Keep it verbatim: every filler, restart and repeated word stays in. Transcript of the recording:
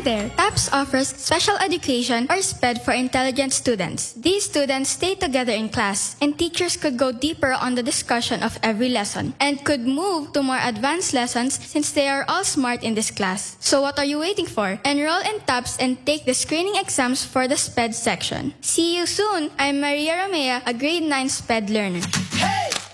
there! TAPS offers special education or SPED for intelligent students. These students stay together in class, and teachers could go deeper on the discussion of every lesson, and could move to more advanced lessons since they are all smart in this class. So what are you waiting for? Enroll in TAPS and take the screening exams for the SPED section. See you soon! I'm Maria Romea, a grade nine SPED learner.